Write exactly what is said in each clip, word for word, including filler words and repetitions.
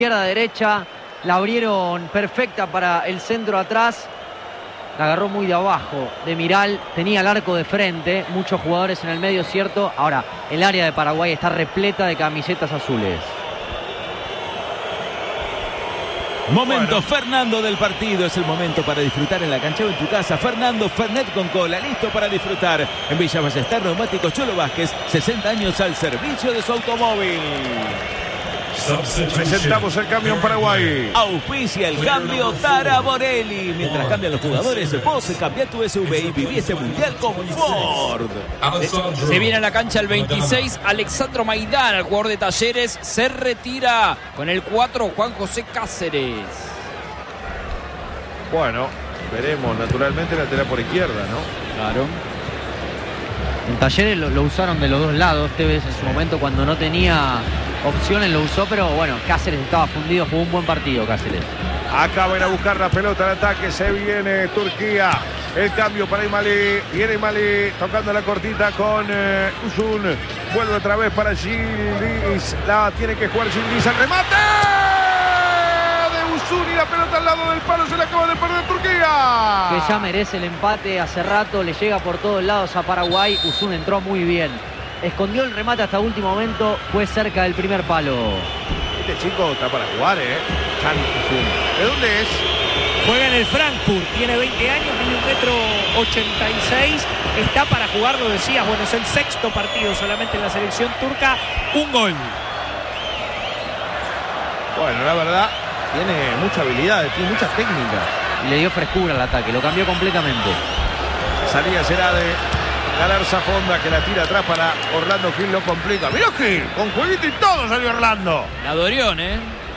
izquierda, derecha, la abrieron perfecta para el centro atrás. La agarró muy de abajo de Miral, tenía el arco de frente, muchos jugadores en el medio, cierto. Ahora, el área de Paraguay está repleta de camisetas azules. Momento Bueno. Fernando del partido, es el momento para disfrutar en la cancha o en tu casa. Fernando Fernet con cola, listo para disfrutar. En Villa Ballester, Neumáticos Cholo Vázquez, sesenta años al servicio de su automóvil. Presentamos el cambio en Paraguay. Auspicia el cambio Tara Borelli. Mientras cambian los jugadores, vos cambia tu S U V y viví este mundial con Ford. Se viene a la cancha el veintiséis, Alexandro Maidana, el jugador de Talleres, se retira con el cuatro, Juan José Cáceres. Bueno, veremos naturalmente lateral por izquierda, ¿no? Claro. En Talleres lo, lo usaron de los dos lados. Tevez en su momento, cuando no tenía opciones, lo usó, pero bueno, Cáceres estaba fundido, jugó un buen partido Cáceres. Acá van a buscar la pelota al ataque, se viene Turquía. El cambio para Imali, viene Imali tocando la cortita con eh, Uzun. Vuelve otra vez para Gillis, la tiene que jugar Gillis, al remate de Uzun y la pelota al lado del palo, se la acaba de perder Turquía. Que ya merece el empate hace rato, le llega por todos lados a Paraguay. Uzun entró muy bien, escondió el remate hasta último momento, fue cerca del primer palo. Este chico está para jugar, ¿eh? Chan Uzun. ¿De dónde es? Juega en el Frankfurt, tiene veinte años, mide un metro ochenta y seis, está para jugar, lo decías, bueno, es el sexto partido solamente en la selección turca, un gol. Bueno, la verdad, tiene mucha habilidad, tiene muchas técnicas. Y le dio frescura al ataque, lo cambió completamente. Salida será de Galarza Fonda, que la tira atrás para Orlando Gil, lo complica. ¡Mirá Gil! Con jueguito y todo salió Orlando. La Dorión, ¿eh?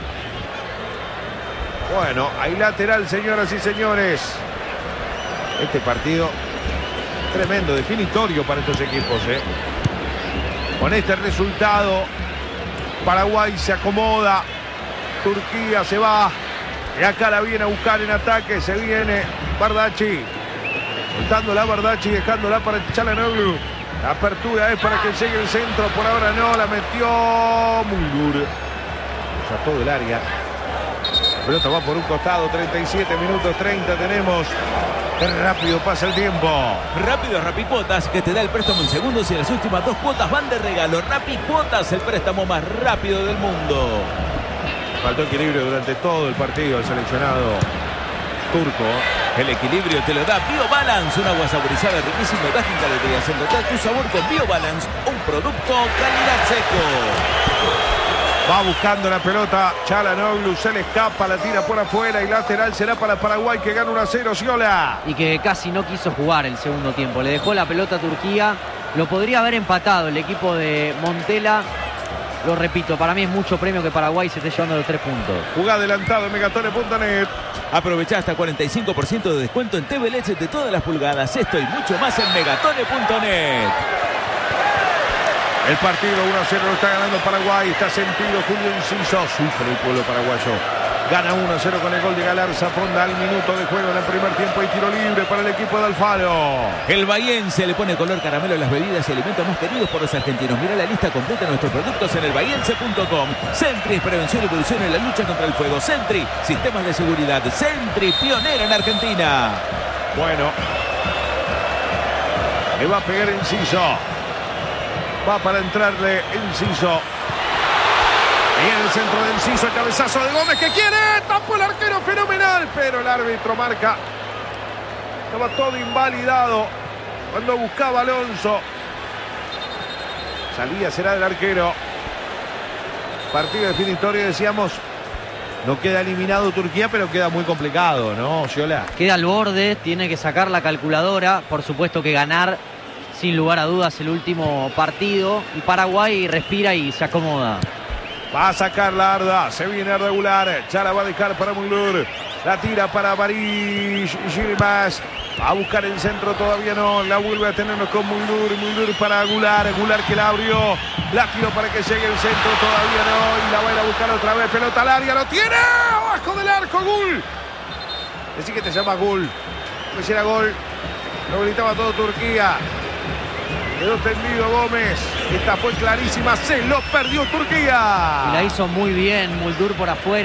Bueno, hay lateral, señoras y señores. Este partido tremendo, definitorio para estos equipos, ¿eh? Con este resultado, Paraguay se acomoda, Turquía se va, y acá la viene a buscar en ataque, se viene Bardacci, soltándola a Bardacci, dejándola para Çalhanoğlu. La apertura es para que llegue el centro, por ahora no, la metió Mulgur. Usa todo el área. La pelota va por un costado, treinta y siete minutos, treinta tenemos. Qué rápido pasa el tiempo. Rápido Rapicuotas, que te da el préstamo en segundos y las últimas dos cuotas van de regalo. Rapicuotas, el préstamo más rápido del mundo. Faltó equilibrio durante todo el partido al seleccionado turco. El equilibrio te lo da BioBalance, un agua saborizada riquísima y baja en calorías. Encontrá tu sabor con BioBalance, un producto calidad seco. Va buscando la pelota Çalhanoğlu, se le escapa, la tira por afuera y lateral será para Paraguay, que gana uno a cero, Sciolà. Y que casi no quiso jugar el segundo tiempo, le dejó la pelota a Turquía. Lo podría haber empatado el equipo de Montella. Lo repito, para mí es mucho premio que Paraguay se esté llevando los tres puntos. Jugá adelantado en Megatone punto net. Aprovechá hasta cuarenta y cinco por ciento de descuento en T V L E D de todas las pulgadas. Esto y mucho más en Megatone punto net. El partido uno a cero lo está ganando Paraguay. Está sentido Julio Enciso. Sufre el pueblo paraguayo. Gana uno a cero con el gol de Galarza Fonda al minuto de juego en el primer tiempo. Y tiro libre para el equipo de Alfaro. El bahiense le pone color caramelo a las bebidas y alimentos más queridos por los argentinos. Mira la lista completa de nuestros productos en el bahiense punto com. Sentry es prevención y evolución en la lucha contra el fuego. Sentry, sistemas de seguridad. Sentry, pionera en Argentina. Bueno. Le va a pegar Enciso. Va para entrarle Enciso. Y en el centro de Enciso, el cabezazo de Gómez que quiere. Tapó el arquero, fenomenal. Pero el árbitro marca. Estaba todo invalidado cuando buscaba Alonso. Salía será del arquero. Partido definitorio, decíamos. No queda eliminado Turquía, pero queda muy complicado, ¿no, Sciolà? Queda al borde, tiene que sacar la calculadora. Por supuesto que ganar, sin lugar a dudas, el último partido. Y Paraguay respira y se acomoda. Va a sacar la Arda. Se viene Arda Güler. Ya la va a dejar para Mulgur. La tira para Barish y Gilmas. Va a buscar el centro, todavía no. La vuelve a tenernos con Mulgur. Mulgur para Güler. Güler que la abrió. La tiró para que llegue el centro, todavía no. Y la va a ir a buscar otra vez. Pelota al área. Lo tiene. Abajo del arco. Gul. Decí que te llama Gul. No hiciera gol. Lo gritaba todo Turquía. Quedó tendido Gómez. Esta fue clarísima, se lo perdió Turquía. Y la hizo muy bien, Muldur por afuera.